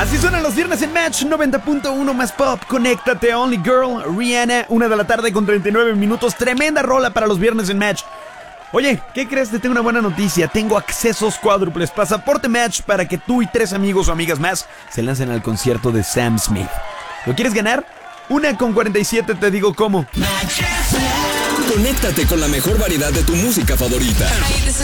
Así suenan los viernes en Match 90.1 más pop. Conéctate, Only Girl, Rihanna, 1:39 p.m. Tremenda rola para los viernes en Match. Oye, ¿qué crees? Te tengo una buena noticia. Tengo accesos cuádruples, pasaporte Match para que tú y 3 amigos o amigas más se lancen al concierto de Sam Smith. ¿Lo quieres ganar? 1:47, te digo cómo. Conéctate con la mejor variedad de tu música favorita. Hey, this